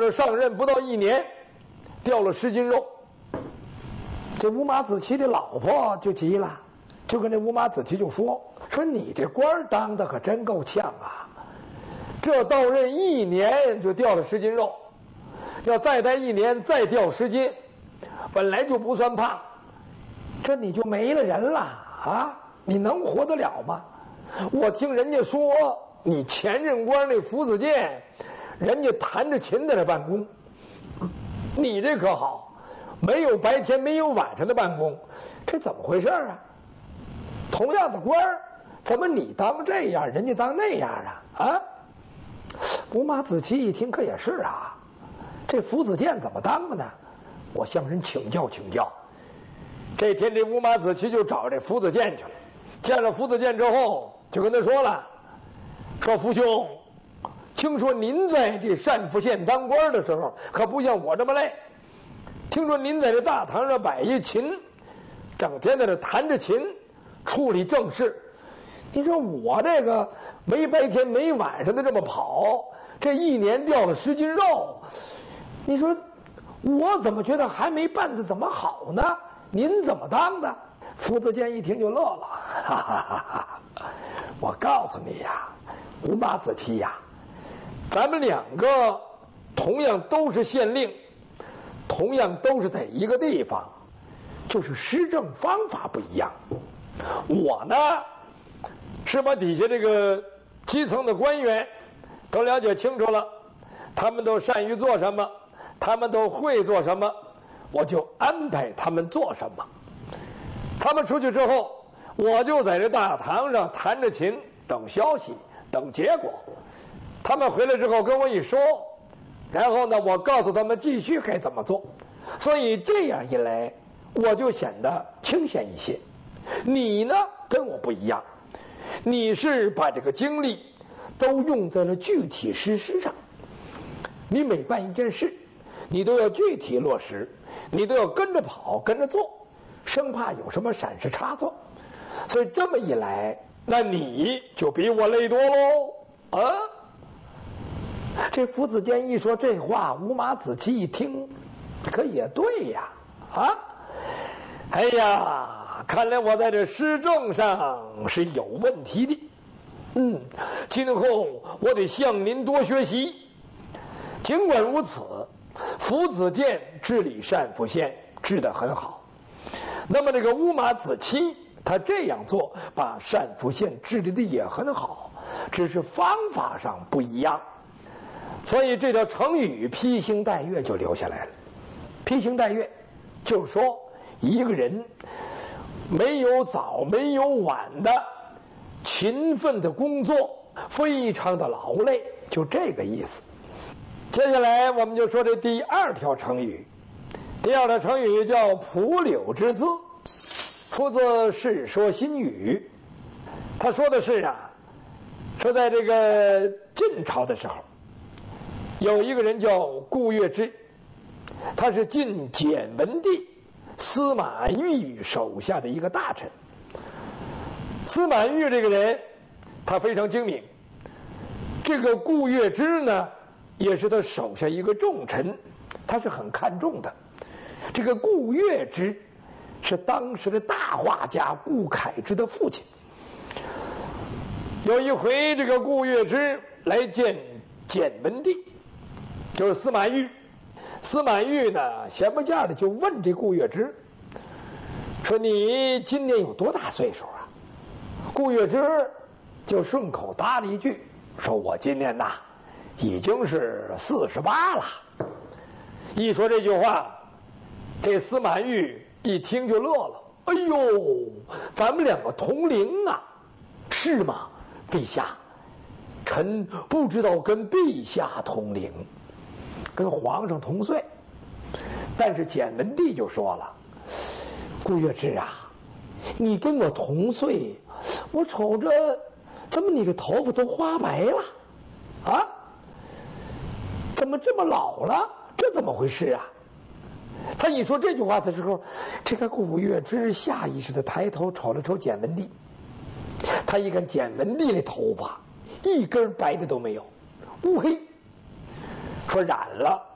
这上任不到1年，掉了10斤肉。这乌马子期的老婆就急了，就跟这乌马子期就说你这官当的可真够呛啊！这到任1年就掉了10斤肉，要再待1年再掉10斤，本来就不算胖，这你就没了人了啊！你能活得了吗？我听人家说你前任官那福子健，人家弹着琴在这办公，你这可好，没有白天没有晚上的办公，这怎么回事啊？同样的官儿，怎么你当这样，人家当那样啊？乌马子期一听，可也是啊，这福子健怎么当的呢？我向人请教请教。这天，这乌马子期就找这福子健去了。见了福子健之后，就跟他说了，说福兄，听说您在这单福县当官的时候，可不像我这么累。听说您在这大堂上摆一琴，整天在这弹着琴，处理政事。你说我这个没白天没晚上的这么跑，这1年掉了10斤肉，你说我怎么觉得还没办得怎么好呢？您怎么当的？福子健一听就乐了，哈哈哈哈！我告诉你呀，乌马子期呀，咱们2个同样都是县令，同样都是在一个地方，就是施政方法不一样。我呢，是把底下这个基层的官员都了解清楚了，他们都善于做什么，他们都会做什么，我就安排他们做什么。他们出去之后，我就在这大堂上弹着琴，等消息，等结果。他们回来之后跟我一说，然后呢，我告诉他们继续该怎么做。所以这样一来，我就显得清闲一些。你呢，跟我不一样，你是把这个精力都用在了具体实施上。你每办一件事，你都要具体落实，你都要跟着跑，跟着做，生怕有什么闪失差错。所以这么一来，那你就比我累多喽啊！这福子健一说这话，乌马子期一听，可也对呀啊！哎呀，看来我在这施政上是有问题的。今后我得向您多学习。尽管如此，福子健治理单福县治得很好。那么这个乌马子期他这样做，把单福县治理的也很好，只是方法上不一样。所以这条成语披星戴月就留下来了。披星戴月就是说一个人没有早没有晚的勤奋的工作，非常的劳累，就这个意思。接下来我们就说这第2条成语。第2条成语叫蒲柳之姿，出自《世说新语》。他说的是说在这个晋朝的时候，有一个人叫顾月之，他是晋简文帝司马懿手下的一个大臣。司马懿这个人他非常精明，这个顾月之呢也是他手下一个重臣，他是很看重的。这个顾月之是当时的大画家顾恺之的父亲。有一回，这个顾月之来见简文帝，就是司马懿。司马懿呢，闲不见的就问这顾月之，说你今年有多大岁数啊？顾月之就顺口答了一句，说我今年已经是48了。一说这句话，这司马懿一听就乐了。哎呦，咱们2个同龄啊！是吗，陛下？臣不知道跟陛下同龄，跟皇上同岁。但是简文帝就说了，顾月之啊，你跟我同岁，我瞅着怎么你这头发都花白了啊？怎么这么老了？这怎么回事啊？他一说这句话的时候，这个顾月之下意识的抬头瞅了瞅简文帝，他一看简文帝的头发一根白的都没有，乌黑，说染了